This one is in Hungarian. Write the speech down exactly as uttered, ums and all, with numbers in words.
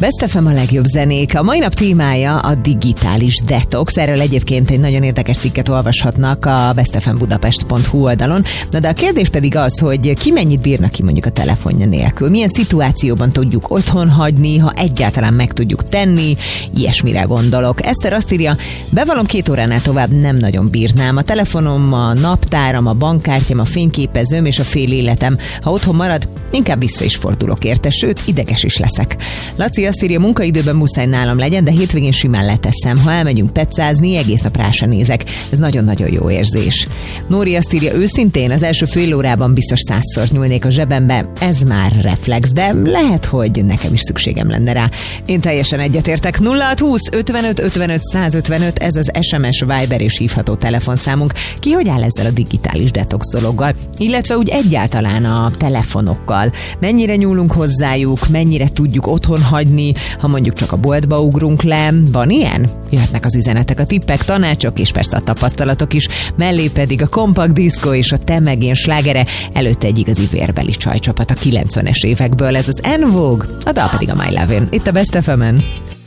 Best ef em a legjobb zenék. A mai nap témája a digitális detox. Erről egyébként egy nagyon érdekes cikket olvashatnak a bestefembudapest pont hu oldalon. Na de a kérdés pedig az, hogy ki mennyit bírna ki mondjuk a telefonja nélkül. Milyen szituációban tudjuk otthon hagyni, ha egyáltalán meg tudjuk tenni. Ilyesmire gondolok. Eszter azt írja, bevallom, két óránál tovább nem nagyon bírnám. A telefonom, a naptáram, a bankkártyám, a fényképezőm és a fél életem. Ha otthon marad, inkább vissza is fordulok érte, sőt, ideges is leszek. Laci azt írja, munkaidőben muszáj nálam legyen, de hétvégén simán leteszem. Ha elmegyünk pecázni, egész nap rá se nézek. Ez nagyon-nagyon jó érzés. Nóri azt írja, őszintén az első fél órában biztos százszor nyúlnék a zsebembe. Ez már reflex, de lehet, hogy nekem is szükségem lenne rá. Én teljesen egyetértek. nulla hat húsz ötvenöt ötvenöt százötvenöt, ez az es em es, Viber és hívható telefonszámunk. Ki hogy áll ezzel a digitális detox dologgal? Illetve úgy egyáltalán a telefonokkal. Mennyire nyúlunk hozzájuk, mennyire tudjuk otthon hagyni, ha mondjuk csak a boltba ugrunk le. Van ilyen? Jöhetnek az üzenetek, a tippek, tanácsok és persze a tapasztalatok is. Mellé pedig a Compact Disco és a Te meg én slágere, előtte egy igazi vérbeli csajcsapat a kilencvenes évekből. Ez az En Vogue, a dal pedig a My Lovin'. Itt a Best ef emen.